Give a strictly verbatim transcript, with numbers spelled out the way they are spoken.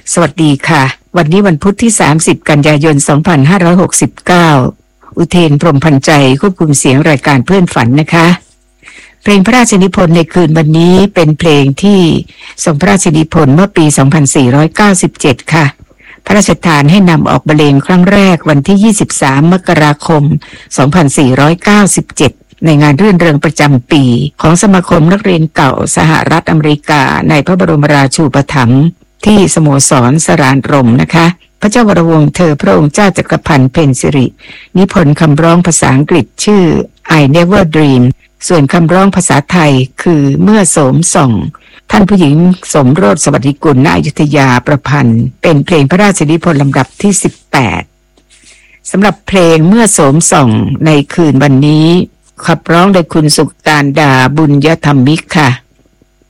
สวัสดีค่ะวันนี้วันพุธที่สามสิบกันยายนสองพันห้าร้อยหกสิบเก้าอุเทนพรหมพันใจควบคุมเสียงรายการเพื่อนฝันนะคะเพลงพระราชนิพนธ์ในคืนวันนี้เป็นเพลงที่ทรงพระราชนิพนธ์เมื่อปีสองพันสี่ร้อยเก้าสิบเจ็ดค่ะพระราชทานให้นำออกบรรเลงครั้งแรกวันที่ยี่สิบสามมกราคมสองพันสี่ร้อยเก้าสิบเจ็ดในงานรื่นเริงประจำปีของสมาคมนักเรียนเก่าสหรัฐอเมริกาในพระบรมราชูปถัมภ์ที่สโมสรสรานรมนะคะพระเจ้าวรวงศ์เธอพระองค์เจ้าจักรพันธ์เพ็ญสิรินิพนธ์คำร้องภาษาอังกฤษชื่อ I Never Dream ส่วนคำร้องภาษาไทยคือเมื่อโสมส่องท่านผู้หญิงสมโรสสวัสดิกุลณอยุธยาประพันธ์เป็นเพลงพระราชนิพนธ์ลำดับที่สิบแปดสำหรับเพลงเมื่อโสมส่องในคืนวันนี้ขับร้องโดยคุณสุตานดาบุญยธรรมิกค่ะ